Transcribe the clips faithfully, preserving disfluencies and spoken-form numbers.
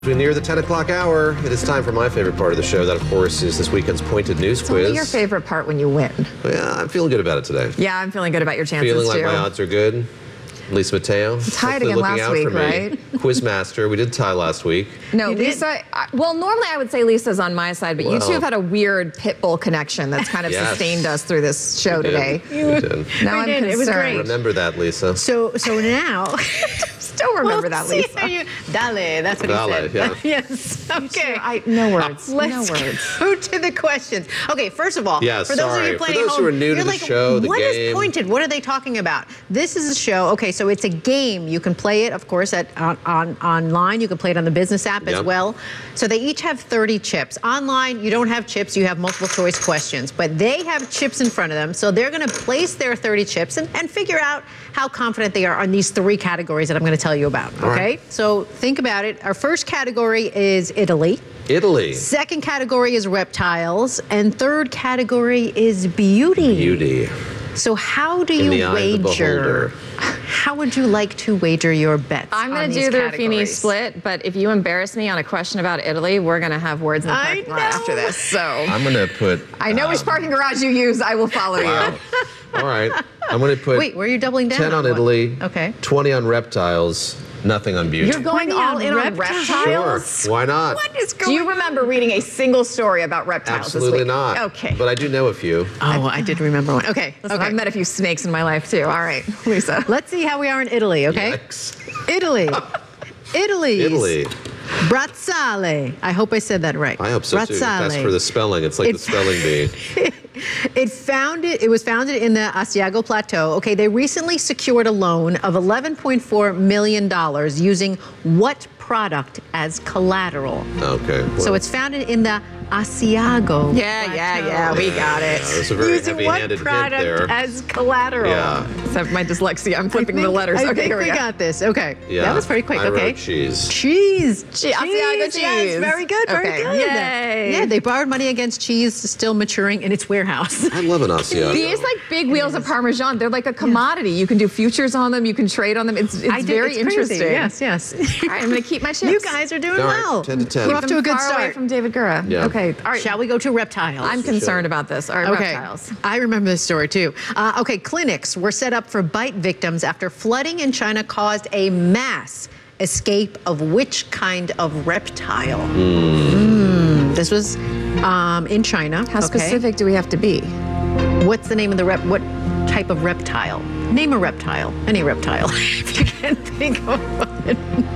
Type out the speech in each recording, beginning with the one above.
We near the ten o'clock hour. It is time for my favorite part of the show. That, of course, is this weekend's Pointed News It's Quiz. only your favorite part when you win. Yeah, I'm feeling good about it today. Yeah, I'm feeling good about your chances, Feeling like too. my odds are good. Lisa Mateo. Tied hopefully again looking last out week, for me. right? Quizmaster. We did tie last week. No, You did? Lisa, I, well, normally I would say Lisa's on my side, but you Well. two have had a weird pit bull connection that's kind of Yes. sustained us through this show We did. today. We did. Now We I'm did. It was concerned. great. Remember that, Lisa. So, so now. Still remember We'll that, see Lisa. how you- Dale, that's what Dale, he said. yeah. Yes. Okay. I, no words. Let's no words. go to the questions. Okay, first of all, Yeah, for those of sorry. you For playing those at who home, are new to you're the like, show, the what is game- Pointed? What are they talking about? This is a show. Okay, so it's a game. You can play it, of course, at on, on online. You can play it on the business app as Yep. well. So they each have thirty chips. Online, you don't have chips. You have multiple choice questions, but they have chips in front of them. So they're going to place their thirty chips and, and figure out how confident they are on these three categories that I'm going to tell you about. All Okay, right. so think about it. Our first category is Italy. Italy. Second category is reptiles, and third category is beauty. Beauty. So how do In you the eye of the wager? beholder. How would you like to wager your bets? I'm on going to these do the Ruffini categories? split, but if you embarrass me on a question about Italy, we're going to have words in the I parking lot know. after this. So I'm going to put... I know which um, parking garage you use. I will follow Wow. you. All right. I'm going to put Wait, were you doubling down? ten on what? Italy, Okay. twenty on reptiles, nothing on beauty. You're going twenty all on in on reptiles? reptiles? Sure. Why not? What is Do going you remember reading a single story about reptiles Absolutely this week? not. Okay. But I do know a few. Oh, I did remember one. Okay. Listen, okay. I've met a few snakes in my life too. All right, Lisa. Let's see how we are in Italy, okay? Yikes. Italy. Italy. Italy. Brazzale. I hope I said that right. I hope so too. Brazzale. That's for the spelling. It's like It- the spelling bee. It founded. It was founded in the Asiago Plateau. Okay, they recently secured a loan of eleven point four million dollars using what product as collateral? Okay. So well, it's founded in the Asiago. Yeah, yeah, yeah. We got it. yeah, that was a very Using what heavy-handed hint product there. as collateral? Yeah. Except my dyslexia. I'm flipping I the think- letters. I okay, think here we, we go. got this. Okay. Yeah. That was pretty quick. I okay. wrote cheese. Cheese. Che- Asiago Cheese. Yes, cheese. very good. Very Okay. good. Yay. Yeah, they borrowed money against cheese still maturing in its warehouse. I love an Asiago. These like big wheels of Parmesan. They're like a commodity. You can do futures on them. You can trade on them. It's, it's I did- very it's crazy. interesting. Yes, yes. All right, I'm going to keep my chips. You guys are doing All right, well. ten to ten. We're off to a good Far away start. from David Gura. Yeah. Okay. All right. Shall we go to reptiles? I'm concerned about this. All right, Okay, reptiles. I remember this story too. Uh, okay, clinics were set up for bite victims after flooding in China caused a mass escape of which kind of reptile? Mm, this was um, in China. How okay. specific do we have to be? What's the name of the rep? What type of reptile? Name a reptile. Any reptile. If you can think of one.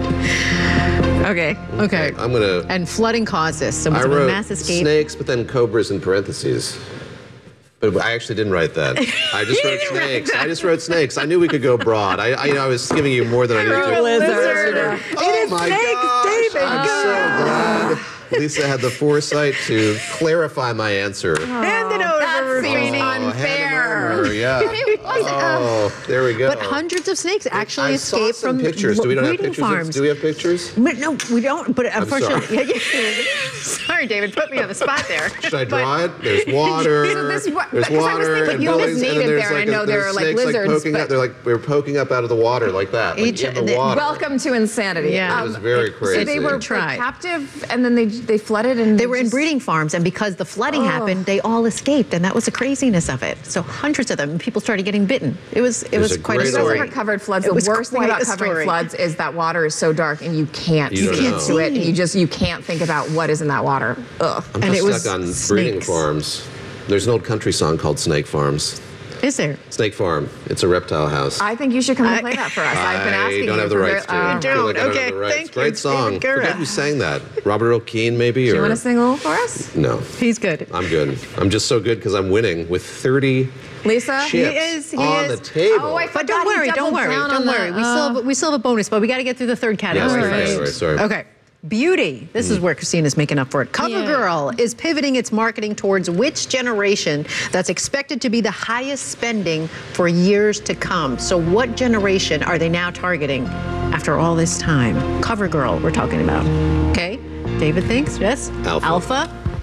Okay. Okay. I'm gonna. And flooding caused this. So it I was a wrote mass escape. snakes, but then cobras in parentheses. But I actually didn't write that. I just You wrote didn't write snakes. that. I just wrote snakes. I knew we could go broad. I, I, you know, I was giving you more than I needed wrote to. lizard. Oh It is my snakes, gosh! David. I'm Go. so glad Lisa had the foresight to clarify my answer. Hand it over, That Ruffini. seems Oh, hand it unfair. over, yeah. It was, uh, Oh, there we go. But hundreds of snakes actually I saw escaped some from pictures. Do we don't have breeding pictures? of- farms. Do we have pictures? But no, we don't. But sorry. unfortunately, yeah, yeah. Sorry, David, put me on the spot there. Should I But- draw it? There's water. So this- what- there's because I was water thinking, and you have this buildings, and then native there's there, like and I know a, there there's are, like, snakes lizards, like poking but- out. They're like they were poking up out of the water like that, like Each- in the they- water. Welcome to insanity. Yeah. It was very crazy. So they were Try. like, captive, and then they they flooded, and They were in just- breeding farms, and because the flooding Oh. happened, they all escaped, and that was the craziness of it. So hundreds of them, and people started getting bitten. It was it There's was a quite a great You guys story. ever covered floods? It The was worst thing quite about a covering story. floods is that water is so dark, and you can't You don't see know. into it, and you just you can't think about what is in that water. Ugh. I'm and just it was stuck on breeding snakes. farms. There's an old country song called Snake Farms. Is there? Snake Farm. It's a reptile house. I think you should come and I- play that for us. I've been asking I don't you have the for rights very- to. uh, I feel like I don't Okay, have the rights. thank you, Great song. David Gura. Forget who sang that. Robert Earl Keen, maybe? Do or you want to sing a little for us? No, He's good. I'm good. I'm just so good because I'm winning with thirty Lisa? chips is, he on is. the table. Oh, I But don't forgot he worry, don't doubled worry, down don't on worry. that. We still Uh, have, we still have a bonus, but we got to get through the third Yes, category. third Right. category, sorry. Okay. Beauty. This is where Christina's making up for it. CoverGirl is pivoting its marketing towards which generation that's expected to be the highest spending for years to come. So what generation are they now targeting after all this time? CoverGirl we're talking about. Okay. David thinks, yes? Alpha. Alpha.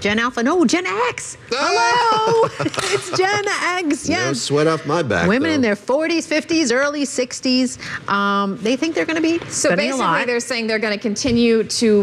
Gen Alpha. No, Gen X. Hello. It's Gen X. No Yes. sweat off my back. Women though. in their forties, fifties, early sixties. Um, they think they're going to be So spending a basically, lot. they're saying they're going to continue to